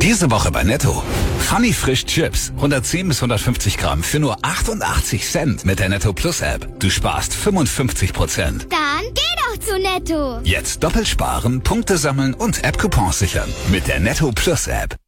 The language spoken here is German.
Diese Woche bei Netto. Funny Frisch Chips. 110 bis 150 Gramm für nur 88 Cent mit der Netto Plus App. Du sparst 55%. Dann geh doch zu Netto. Jetzt doppelt sparen, Punkte sammeln und App-Coupons sichern. Mit der Netto Plus App.